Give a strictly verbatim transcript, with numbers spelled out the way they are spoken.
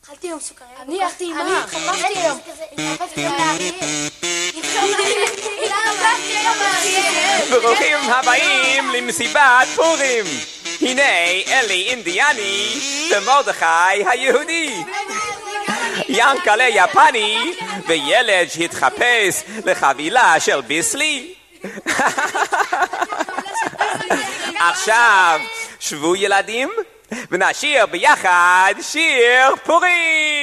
אכלתי היום סוכריה. אני אכלתי עם מה? אני התחפשתי היום. התחפשתי היום. ברוכים הבאים למסיבת פורים. הנה אלי אינדיאני ומרדכי היהודי. ינקלה יפני וילד שהתחפש לחבילה של ביסלי. עכשיו שבו ילדים ונשיר ביחד שיר פורים.